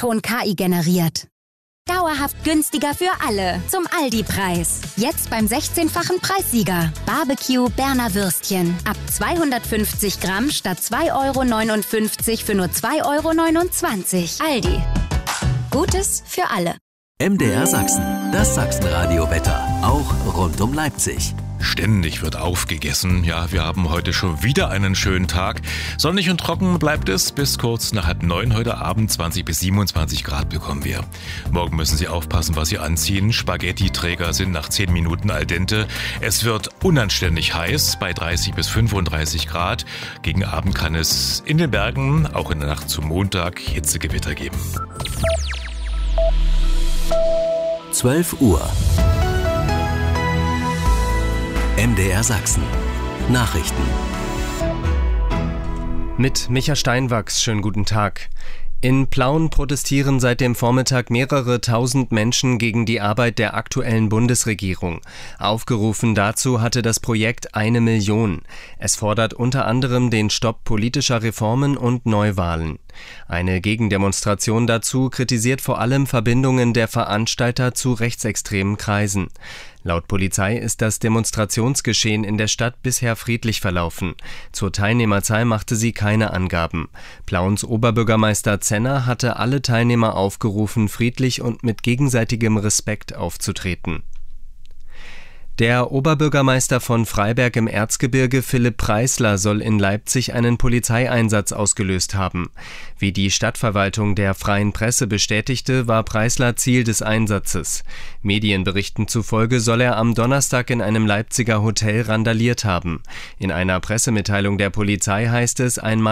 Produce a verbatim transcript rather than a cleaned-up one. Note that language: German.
Ton K I generiert. Dauerhaft günstiger für alle. Zum Aldi-Preis. Jetzt beim sechzehnfachen Preissieger. Barbecue Berner Würstchen. Ab zweihundertfünfzig Gramm statt zwei Euro neunundfünfzig für nur zwei Euro neunundzwanzig. Aldi. Gutes für alle. M D R Sachsen. Das Sachsenradio-Wetter. Auch rund um Leipzig. Ständig wird aufgegessen. Ja, wir haben heute schon wieder einen schönen Tag. Sonnig und trocken bleibt es bis kurz nach halb neun heute Abend. zwanzig bis siebenundzwanzig Grad bekommen wir. Morgen müssen Sie aufpassen, was Sie anziehen. Spaghetti-Träger sind nach zehn Minuten al dente. Es wird unanständig heiß bei dreißig bis fünfunddreißig Grad. Gegen Abend kann es in den Bergen, auch in der Nacht zum Montag, Hitzegewitter geben. zwölf Uhr. M D R Sachsen. Nachrichten. Mit Micha Steinwachs, schönen guten Tag. In Plauen protestieren seit dem Vormittag mehrere tausend Menschen gegen die Arbeit der aktuellen Bundesregierung. Aufgerufen dazu hatte das Projekt Eine Million. Es fordert unter anderem den Stopp politischer Reformen und Neuwahlen. Eine Gegendemonstration dazu kritisiert vor allem Verbindungen der Veranstalter zu rechtsextremen Kreisen. Laut Polizei ist das Demonstrationsgeschehen in der Stadt bisher friedlich verlaufen. Zur Teilnehmerzahl machte sie keine Angaben. Plauens Oberbürgermeister Zenner hatte alle Teilnehmer aufgerufen, friedlich und mit gegenseitigem Respekt aufzutreten. Der Oberbürgermeister von Freiberg im Erzgebirge, Philipp Preisler, soll in Leipzig einen Polizeieinsatz ausgelöst haben. Wie die Stadtverwaltung der Freien Presse bestätigte, war Preisler Ziel des Einsatzes. Medienberichten zufolge soll er am Donnerstag in einem Leipziger Hotel randaliert haben. In einer Pressemitteilung der Polizei heißt es, ein Mann